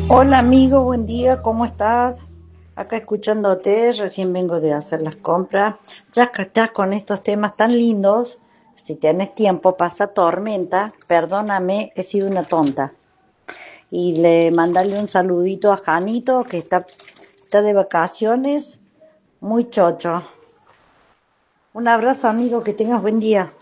Hola amigo, buen día, ¿cómo estás? Acá escuchándote, recién vengo de hacer las compras. Ya que estás con estos temas tan lindos, si tienes tiempo, pasa tormenta, perdóname, he sido una tonta. Y le mandarle un saludito a Janito, que está de vacaciones, muy chocho. Un abrazo amigo, que tengas buen día.